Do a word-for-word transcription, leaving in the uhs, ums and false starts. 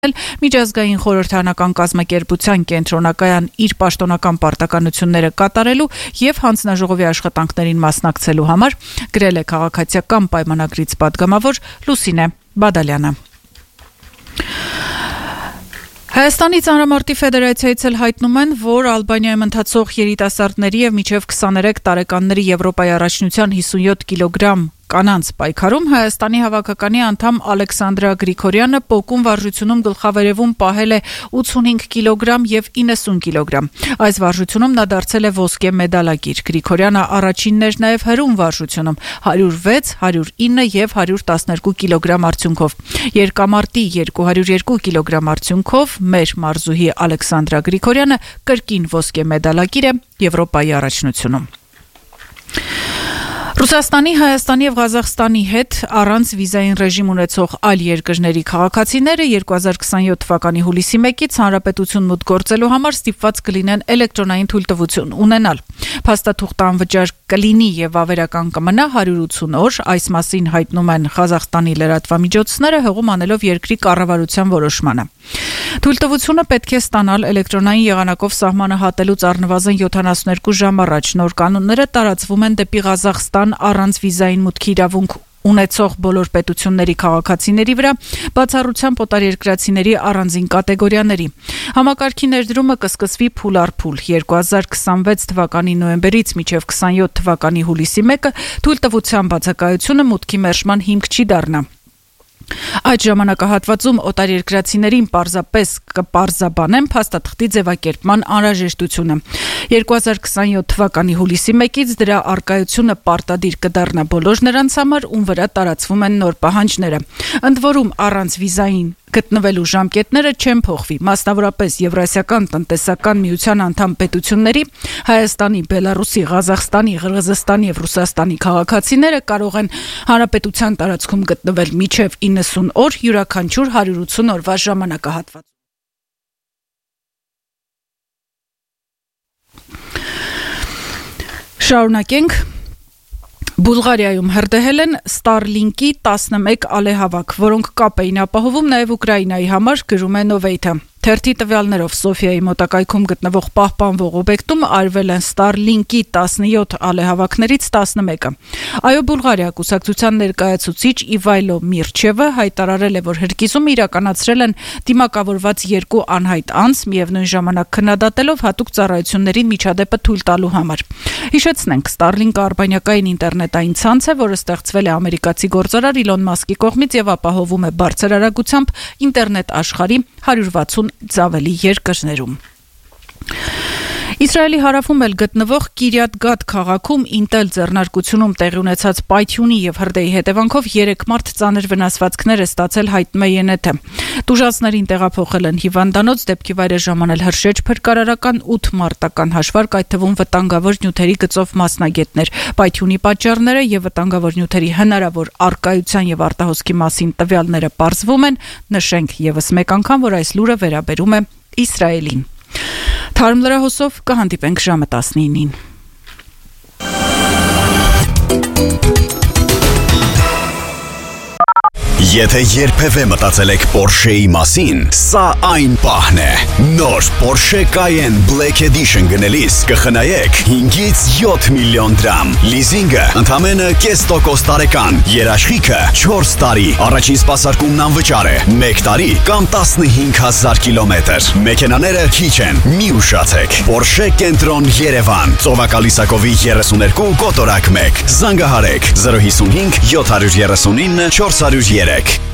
Միջազգային խորհրդանական կազմակերպության կենտրոնակայան իր պաշտոնական պարտականությունները կատարելու և հանձնաժողովի աշխատանքներին մասնակցելու համար գրել է քաղաքացիական պայմանագրից պատգամավոր Լուսինե Բադալյանը։ Հայաստանի ծանրամարտի ֆեդերացիայից էլ հայտնում են, որ Ալբանիայում ընթացող երիտասարդների և մինչև քսաներեք տարեկանների Եվրոպայի առաջնության հիսունյոթ կիլոգրամ կանանց պայքարում Հայաստանի հավաքականի անդամ Ալեքսանդրա Գրիգորյանը պոկում վարժությունում գլխավերևում պահել է ութսունհինգ կիլոգրամ և իննսուն կիլոգրամ։ Այս վարժությունում նա դարձել է ոսկե մեդալակիր։ Գրիգորյանը առաջինն էր նաև հրում վարժությունում հարյուր վեց, հարյուր ինը և հարյուր տասներկու կիլոգրամ արդյունքով։ Երկամարտի երկու հարյուր երկու կիլոգրամ արդյունքով մեր մարզուհի Ալեքսանդրա Գրիգորյանը կրկին ոսկե մեդալակիր է Եվրոպայի առաջնությունում։ Ռուսաստանի, Հայաստանի և Ղազախստանի հետ առանց վիզային ռեժիմ ունեցող այլ երկրների քաղաքացիները երկու հազար քսանյոթ թվականի հուլիսի մեկից հանրապետություն մուտք գործելու համար ստիպված կլինեն էլեկտրոնային թույլտվություն ունենալ։ Փաստաթուղթ անվճար կլինի և վավերական կմնա հարյուր ութսուն օր, այս մասին հայտնում են Ղազախստանի լրատվամիջոցները, հղում անելով երկրի կառավարության որոշմանը։ Թույլտվությունը պետք է ստանալ էլեկտրոնային եղանակով սահմանը հատելուց առնվազն յոթանասունհինգ ժամ առաջ։ Նոր կանոնները տարածվում են դեպի Ղազախստան առանց վիզային մուտքի իրավունք ունեցող բոլոր պետությունների քաղաքացիների վրա, բացառությամբ օտարերկրացիների առանձին կատեգորիաների։ Համակարգի ներդրումը կսկսվի փուլ առ փուլ։ երկու հազար քսանվեց թվականի նոյեմբերից մինչև քսանյոթ թվականի հուլիսի մեկը թույլտվության բացակայությունը մուտքի մերժման հիմք չի դառնա։ Այդ ժամանակահատվածում օտարերկրացիներին պարզապես կպարզաբանեն փաստաթղթի ձևակերպման անհրաժեշտությունը։ երկու հազար քսանյոթ թվականի հուլիսի մեկից դրա առկայությունը պարտադիր կդառնա բոլոր նրանց համար, ում վրա տարածվում են նոր պահանջները։ Ընդ որում առանց վիզային գտնվելու ժամկետները չեն փոխվի, մասնավորապես Եվրասիական տնտեսական միության անդամ պետությունների Հայաստանի, Բելարուսի, Ղազախստանի, Ղրղզստանի և Ռուսաստանի քաղաքացիները կարող են հանրապետության տարածքում գտնվել մինչև իննսուն օր յուրաքանչյուր հարյուր ութսուն օրվա ժամանակահատված։ Շարունակենք։ Բուլղարիայում հրդեհել են Starlink-ի տասնմեկ ալեհավաք, որոնք կապ էին ապահովում նաև Ուկրաինայի համար, գրում է Նովեյթը։ Թերթի տվյալներով Սոֆիայի մոտակայքում գտնվող պահպանվող օբյեկտում արվել են Starlink-ի տասնյոթ ալեհավաքներից տասնմեկը։ Այո, Բուլղարիա կուսակցության ներկայացուցիչ Իվայլո Միրչևը հայտարարել է, որ հրկիզումը իրականացրել են դիմակավորված երկու անհայտ անձ, միևնույն ժամանակ քննադատելով հատուկ ծառայություններին միջադեպը թույլ տալու համար։ Հիշեցնենք, Starlink-ը արբանյակային ինտերնետային ցանց է, որը ստեղծվել է ամերիկացի գործարար Իլոն Մասկի կողմից եւ ապահովում է բարձր արագությամբ ինտերնետ աշխարհի հարյուր վաթսունից ավելի երկրներում։ Իսրայելի հարավում էլ գտնվող Կիրյաթ Գաթ քաղաքում Intel ձեռնարկությունում տեղի ունեցած պայթյունի և հրդեհի հետևանքով երեք մարդ ծանր վնասվածքներ է ստացել, հայտնում է ԵՆԹ-ը։ Տուժածներին տեղափոխել են հիվանդանոց, դեպքի վայր է ժամանել հրշեջ փրկարարական ութ մարտական հաշվարկ, այդ թվում վտանգավոր նյութերի գծով մասնագետներ։ Պայթյունի պատճառները և վտանգավոր նյութերի հնարավոր առկայության և արտահոսքի մասին տվյալները պարզվում են։ Նշենք ևս մեկ անգամ, որ այս լուրը վերաբերում է Իսրայելին։ Թարմ լրահոսով կհանդիպենք ժամը տասնինին։ Եթե երբևէ մտածել եք Porsche-ի մասին, սա այն պահն է։ Նոր Porsche Cayenne Black Edition գնելիս կխնայեք հինգից յոթ միլիոն դրամ։ Լիզինգը ընդամենը կես տոկոս տարեկան, երաշխիքը չորս տարի, առաջին սպասարկումն անվճար է, մեկ տարի կամ տասնհինգ հազար կիլոմետր։ Մեքենաները քիչ են, մի ուշացեք։ Porsche Կենտրոն Երևան, Ծովակալիսակովի երեսուներկու կոտորակ մեկ։ Զանգահարեք զրո հիսունհինգ յոթ երեսունինը չորս հարյուր երեք։